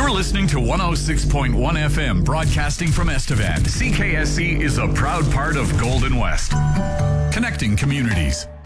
You're listening to 106.1 FM, broadcasting from Estevan. CKSC is a proud part of Golden West, connecting communities.